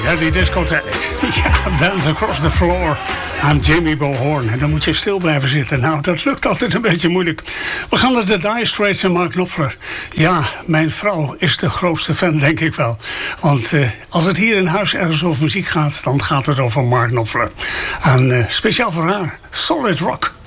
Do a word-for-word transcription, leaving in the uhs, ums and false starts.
Heavy Disco tijd. Ja, Dance Across the Floor aan Jamie Bohorn. En dan moet je stil blijven zitten. Nou, dat lukt altijd een beetje moeilijk. We gaan naar de Dire Straits en Mark Knopfler. Ja, mijn vrouw is de grootste fan, denk ik wel. Want uh, als het hier in huis ergens over muziek gaat, dan gaat het over Mark Knopfler. En uh, speciaal voor haar, Solid Rock.